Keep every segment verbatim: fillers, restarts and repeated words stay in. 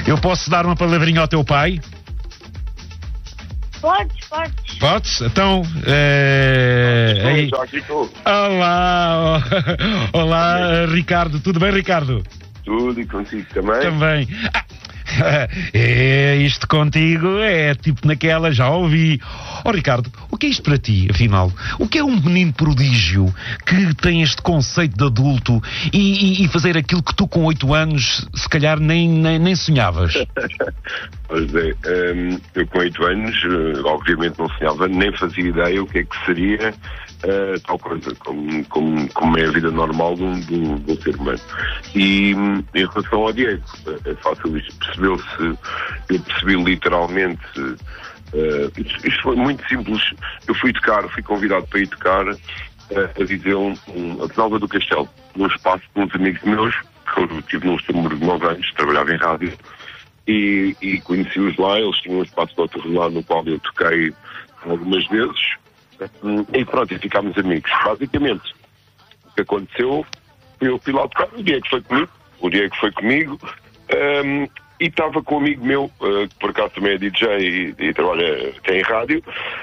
Eu posso dar uma palavrinha ao teu pai? Podes, podes. Podes? Então, é... aí... Já aqui estou. Olá, olá, Ricardo. Tudo bem, Ricardo? Tudo e consigo também. Também. Ah, é, isto contigo é tipo naquela, já ouvi. Oh, Ricardo, o que é isto para ti, afinal? O que é um menino prodígio que tem este conceito de adulto e, e, e fazer aquilo que tu com oito anos se calhar nem, nem, nem sonhavas? Pois é, um, eu com oito anos, uh, obviamente não sonhava, nem fazia ideia o que é que seria uh, tal coisa, como, como, como é a vida normal de um, de um, de um ser humano. E um, em relação ao Diego, é fácil isto, percebeu-se, eu percebi literalmente, uh, isto, isto foi muito simples, eu fui tocar, fui convidado para ir tocar uh, a Viseu, um, a Penalva do Castelo, num espaço de uns amigos meus, que eu tive num número de nove anos, trabalhava em rádio, E, e conheci-os lá, eles tinham um espaço noturno lá no qual eu toquei algumas vezes e pronto, e ficámos amigos. Basicamente, o que aconteceu foi eu fui lá tocar, o Diego foi comigo, o Diego foi comigo um, e estava com um amigo meu, uh, que por acaso também é D J e, e trabalha até em rádio,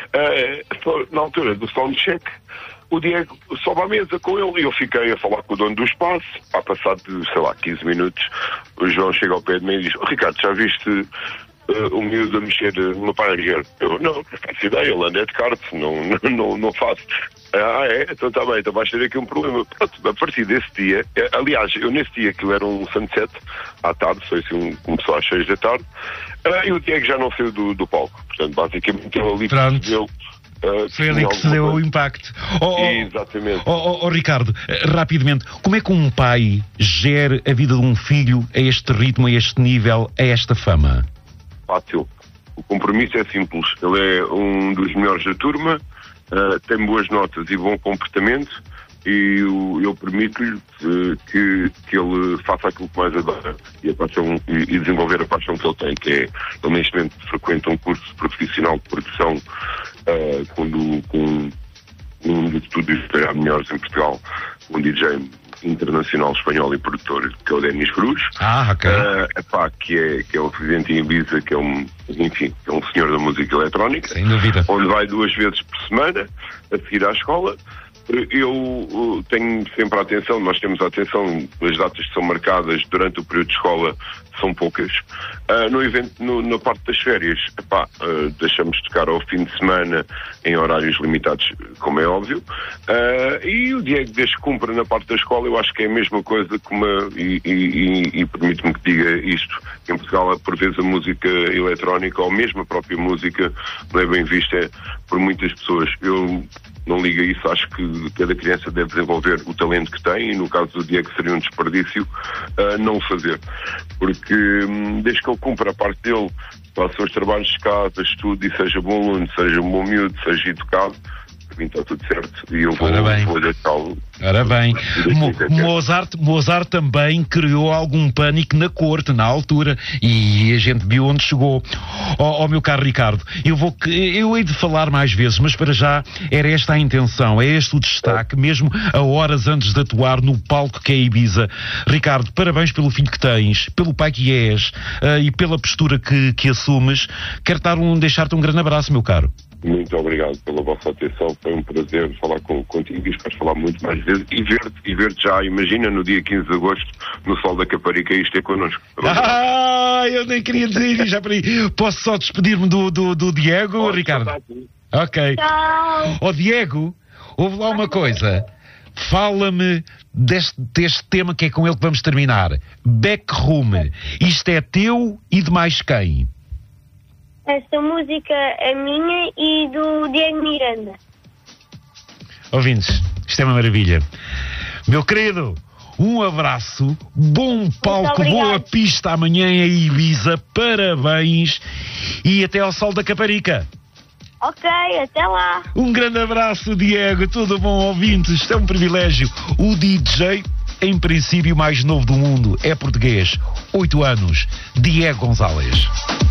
uh, na altura do soundcheck. O Diego sobe à mesa com ele e eu fiquei a falar com o dono do espaço. A passar de, sei lá, quinze minutos, o João chega ao pé de mim e diz: oh, Ricardo, já viste uh, o miúdo a mexer no parecer? Eu, não, não faço ideia, ele anda de kart, não, não, não, não faço. Ah, é? Então está bem, então vais ter aqui um problema. Pronto, a partir desse dia, aliás, eu nesse dia, aquilo era um sunset, à tarde, foi assim, um, começou às seis da tarde, uh, e o Diego já não saiu do, do palco. Portanto, basicamente, ele ali percebeu. Uh, Foi ali que se deu o impacto. Oh, oh, Exatamente. Oh, oh, oh, Ricardo, rapidamente, como é que um pai gera a vida de um filho a este ritmo, a este nível, a esta fama? Fácil. O compromisso é simples. Ele é um dos melhores da turma, uh, tem boas notas e bom comportamento, e eu, eu permito-lhe uh, que, que ele faça aquilo que mais adora e, a paixão, e, e desenvolver a paixão que ele tem, que é, ele neste momento frequenta um curso profissional de produção uh, quando, com um dos estúdios de melhores em Portugal, um D J internacional espanhol e produtor, que é o Denis Cruz. Ah, ok. Uh, epá, que, é, que é um residente em Ibiza, que é um, enfim, que é um senhor da música eletrónica. Sem dúvida. Onde vai duas vezes por semana, a seguir à escola. Eu tenho sempre a atenção, nós temos a atenção, as datas que são marcadas durante o período de escola são poucas. Uh, no evento, no, na parte das férias, epá, uh, deixamos de tocar ao fim de semana em horários limitados, como é óbvio. Uh, e o Diego, desde que cumpra na parte da escola, eu acho que é a mesma coisa que uma, e, e, e, e permite-me que diga isto, em Portugal, por vezes a música eletrónica, ou mesmo a própria música, não é bem vista por muitas pessoas. Eu não ligo a isso, acho que cada criança deve desenvolver o talento que tem, e no caso do Diego seria um desperdício uh, não o fazer, porque um, desde que ele cumpra a parte dele, faça os trabalhos de casa, estude e seja bom aluno, seja um bom miúdo, seja educado, para mim está tudo certo, e eu vou, vou deixá-lo. Ora bem, Mo Mozart, Mozart também criou algum pânico na corte, na altura, e a gente viu onde chegou. Ó oh, oh, meu caro Ricardo, eu vou eu hei de falar mais vezes, mas para já era esta a intenção, é este o destaque, mesmo a horas antes de atuar no palco que é Ibiza. Ricardo, parabéns pelo filho que tens, pelo pai que és, uh, e pela postura que, que assumes. Quero dar um, deixar-te um grande abraço, meu caro. Muito obrigado pela vossa atenção, foi um prazer falar com, contigo, e espero falar muito mais vezes e ver-te e ver-te já, imagina, no dia quinze de agosto, no Sol da Caparica, e isto é connosco. Ah, eu nem queria dizer isso, já para aí. Posso só despedir-me do, do, do Diego, Pode, Ricardo? Ok. Tchau. Ó oh, Diego, ouve lá uma coisa. Fala-me deste, deste tema que é com ele que vamos terminar. Backroom. Isto é teu e de mais quem? Esta música é minha e do Diego Miranda. Ouvintes, isto é uma maravilha. Meu querido, um abraço, bom palco, boa pista amanhã em Ibiza, parabéns e até ao Sol da Caparica. Ok, até lá. Um grande abraço, Diego, tudo bom, ouvintes? Isto é um privilégio. O D J, em princípio, mais novo do mundo, é português, oito anos, Diego Gonzalez.